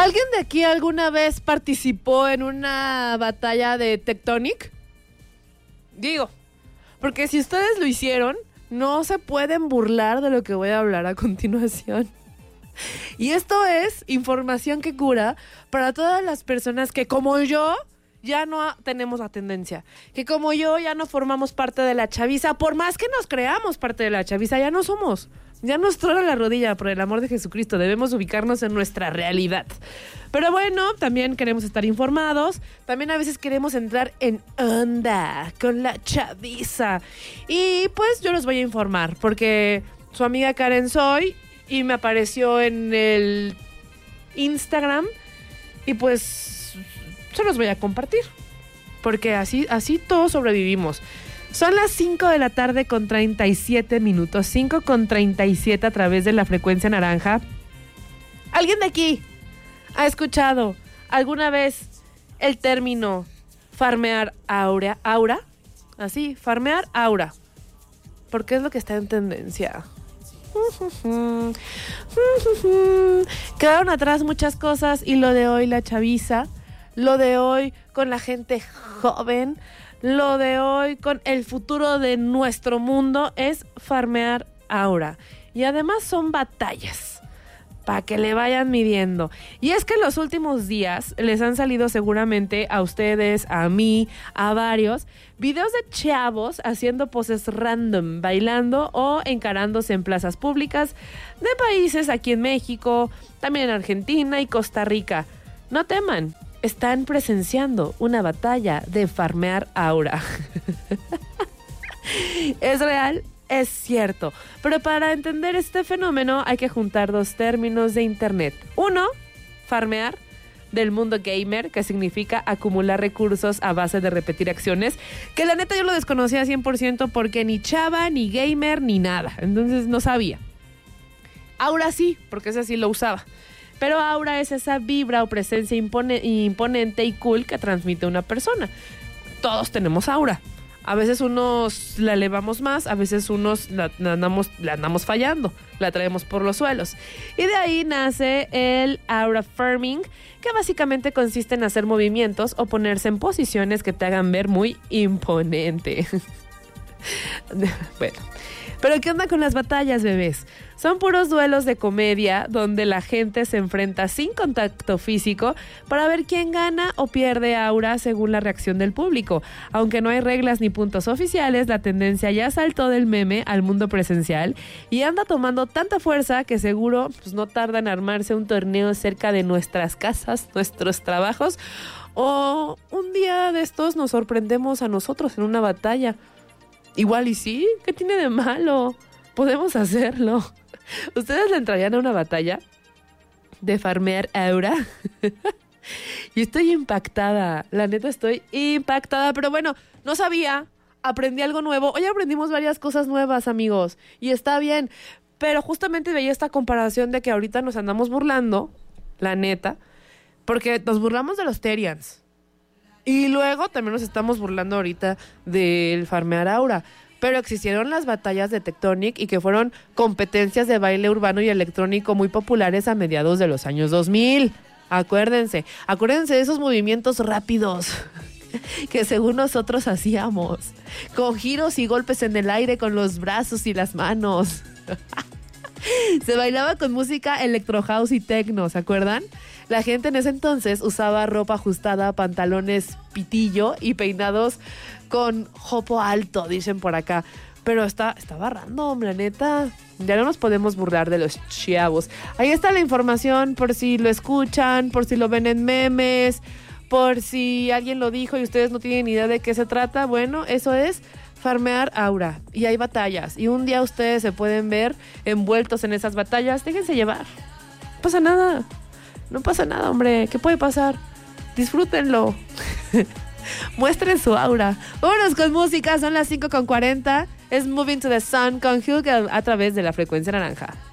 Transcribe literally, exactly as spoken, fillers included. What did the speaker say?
¿Alguien de aquí alguna vez participó en una batalla de Tectonic? Digo, porque si ustedes lo hicieron, no se pueden burlar de lo que voy a hablar a continuación. Y esto es información que cura para todas las personas que, como yo, ya no tenemos la tendencia. Que como yo, ya no formamos parte de la chaviza. Por más que nos creamos parte de la chaviza, ya no somos. Ya nos trona la rodilla, por el amor de Jesucristo. Debemos ubicarnos en nuestra realidad. Pero bueno, también queremos estar informados. También a veces queremos entrar en onda con la chaviza. Y pues yo los voy a informar, porque su amiga Karen soy y me apareció en el Instagram. Y pues se los voy a compartir, porque así, así todos sobrevivimos. Son las cinco de la tarde con treinta y siete minutos, cinco con treinta y siete a través de la frecuencia naranja. ¿Alguien de aquí ha escuchado alguna vez el término farmear aura? ¿Aura? Así, farmear aura. Porque es lo que está en tendencia. Quedaron atrás muchas cosas y lo de hoy, la chaviza, lo de hoy con la gente joven, lo de hoy con el futuro de nuestro mundo es farmear aura. Y además son batallas, para que le vayan midiendo. Y es que en los últimos días les han salido seguramente a ustedes, a mí, a varios, videos de chavos haciendo poses random, bailando o encarándose en plazas públicas de países aquí en México, también en Argentina y Costa Rica. No teman, están presenciando una batalla de farmear aura. ¿Es real? Es cierto. Pero para entender este fenómeno hay que juntar dos términos de internet. Uno, farmear, del mundo gamer, que significa acumular recursos a base de repetir acciones, que la neta yo lo desconocía cien por ciento porque ni chava, ni gamer, ni nada. Entonces no sabía. Aura sí, porque ese sí lo usaba. Pero aura es esa vibra o presencia impone- imponente y cool que transmite una persona. Todos tenemos aura. A veces unos la elevamos más, a veces unos la, la, andamos, la andamos fallando, la traemos por los suelos. Y de ahí nace el aura firming, que básicamente consiste en hacer movimientos o ponerse en posiciones que te hagan ver muy imponente. Bueno, pero ¿qué onda con las batallas, bebés? Son puros duelos de comedia donde la gente se enfrenta sin contacto físico para ver quién gana o pierde aura según la reacción del público. Aunque no hay reglas ni puntos oficiales, la tendencia ya saltó del meme al mundo presencial y anda tomando tanta fuerza que seguro pues, no tarda en armarse un torneo cerca de nuestras casas, nuestros trabajos, o un día de estos nos sorprendemos a nosotros en una batalla. Igual y sí, ¿qué tiene de malo? Podemos hacerlo. ¿Ustedes le entrarían a una batalla de farmear aura? Y estoy impactada, la neta estoy impactada, pero bueno, no sabía, aprendí algo nuevo. Hoy aprendimos varias cosas nuevas, amigos, y está bien, pero justamente veía esta comparación de que ahorita nos andamos burlando, la neta, porque nos burlamos de los Terians. Y luego también nos estamos burlando ahorita del farmear aura. Pero existieron las batallas de Tectonic y que fueron competencias de baile urbano y electrónico muy populares a mediados de los años dos mil. Acuérdense, acuérdense de esos movimientos rápidos que según nosotros hacíamos, con giros y golpes en el aire con los brazos y las manos. Se bailaba con música electro house y techno, ¿se acuerdan? La gente en ese entonces usaba ropa ajustada, pantalones pitillo y peinados con jopo alto, dicen por acá. Pero está, estaba random, la neta. Ya no nos podemos burlar de los chavos. Ahí está la información por si lo escuchan, por si lo ven en memes, por si alguien lo dijo y ustedes no tienen ni idea de qué se trata. Bueno, eso es farmear aura. Y hay batallas. Y un día ustedes se pueden ver envueltos en esas batallas. Déjense llevar. No pasa nada. No pasa nada, hombre. ¿Qué puede pasar? Disfrútenlo. Muestren su aura. Vámonos con música. Son las cinco con cuarenta. Es Moving to the Sun con Hugel a través de la frecuencia naranja.